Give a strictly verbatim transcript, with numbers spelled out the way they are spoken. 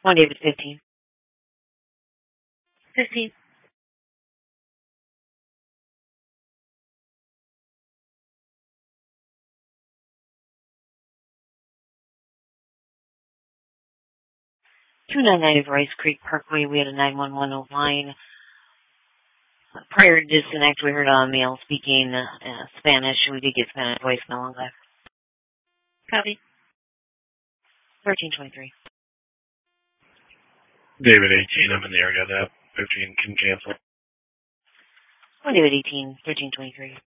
One David fifteen. Fifteen. Two nine nine Rice Creek Parkway. We had a nine one one line. Prior to disconnect, we heard a male speaking uh, Spanish. We did get Spanish voicemail on that. Copy. Thirteen twenty-three. David eighteen. I'm in the area. That fifteen can cancel. One David eighteen. Thirteen twenty-three.